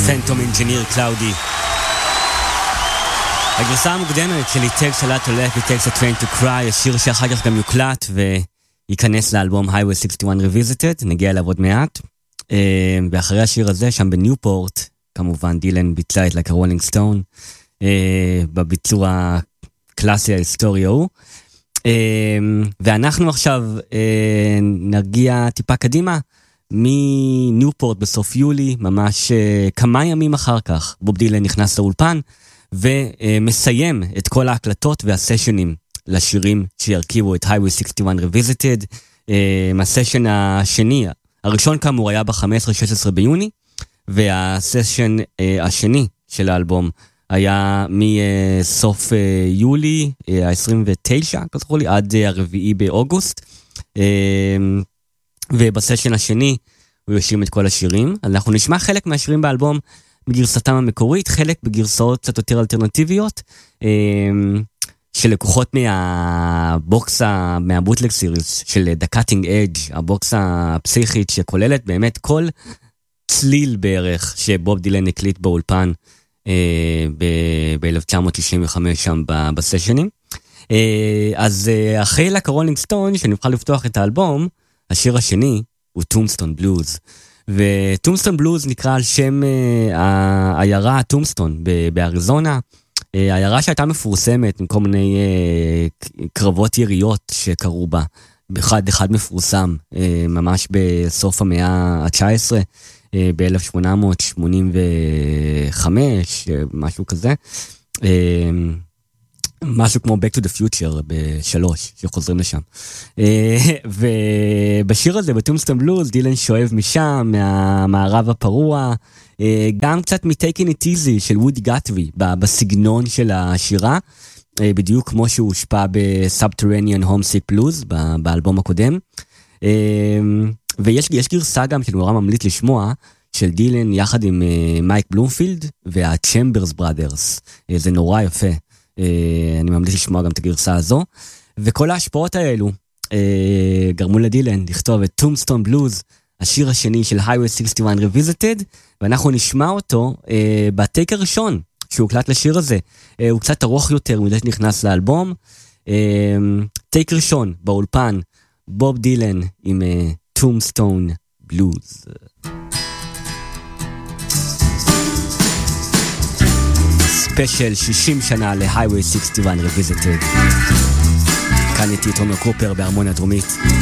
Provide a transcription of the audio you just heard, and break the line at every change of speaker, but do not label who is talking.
פנטום אינג'יניר קלאודי. הגרסה המוקדמת של It Takes a Lot to Laugh, It Takes a Train to Cry, השיר שאחר כך גם יוקלט וייכנס לאלבום Highway 61 Revisited, נגיע אליו עוד מעט. ואחרי השיר הזה, שם בניופורט, כמובן דילן ביצע את Like a Rolling Stone, בביצוע הקלאסי ההיסטורי ההוא. ואנחנו עכשיו נרגיע טיפה קדימה, מניופורט בסוף יולי, ממש כמה ימים אחר כך, בוב דילן נכנס לאולפן, ומסיים את כל ההקלטות והסשנים לשירים שירכיבו את Highway 61 Revisited. הסשן השני, הראשון כאמור היה ב-15-16 ביוני, והסשן השני של האלבום היה מסוף יולי, ה-29, כזכור לי, עד הרביעי באוגוסט. ובסשן השני הוא ישלים את כל השירים. אנחנו נשמע חלק מהשירים באלבום בגרסתם המקורית, חלק בגרסאות קצת יותר אלטרנטיביות, שלקוחות מהבוקס, מהבוטלג סיריס של The Cutting Edge, הבוקס הפסיכית שכוללת באמת כל צליל בערך שבוב דילן הקליט באולפן ב-1995 שם בסשנים. אז אחרי Like a Rolling Stone, שנבחר לפתוח את האלבום, השיר השני הוא טומסטון בלוז. וטומסטון בלוז נקרא על שם העיירה טומסטון באריזונה, העיירה שהייתה מפורסמת עם כל מיני קרבות יריות שקרו בה, אחד מפורסם ממש בסוף המאה ה-19, ב-1885, משהו כזה, משהו כמו Back to the Future ב-3 שחוזרים לשם. ובשיר הזה, בטומסטון בלוז, דילן שואב משם, מהמערב הפרוע, גם קצת מ-Taking It Easy של וודי גאטבי, בסגנון של השירה, בדיוק כמו שהוא הושפע ב-Subterranean Homesick Blues, באלבום הקודם. ויש גרסה גם שאני נורא ממליץ לשמוע, של דילן יחד עם מייק בלומפילד וה-Chambers Brothers. זה נורא יפה. אני ממליץ לשמוע גם את הגרסה הזו, וכל ההשפעות האלו גרמו לדילן לכתוב את טומסטון בלוז, השיר השני של Highway 61 Revisited, ואנחנו נשמע אותו בטייק הראשון שהוקלט לשיר הזה. הוא קצת ארוך יותר מדי שנכנס לאלבום. טייק ראשון באולפן, בוב דילן עם טומסטון בלוז. ספיישל 60 שנה ל-Highway 61 Revisited. כאן איתי תומר קופר בהרמוניה דרומית.